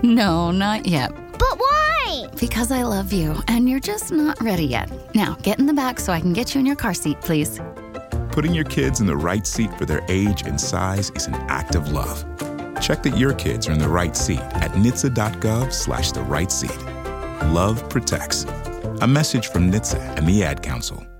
No, not yet. But why? Because I love you, and you're just not ready yet. Now, get in the back so I can get you in your car seat, please. Putting your kids in the right seat for their age and size is an act of love. Check that your kids are in the right seat at NHTSA.gov/the right seat. Love protects. A message from NHTSA and the Ad Council.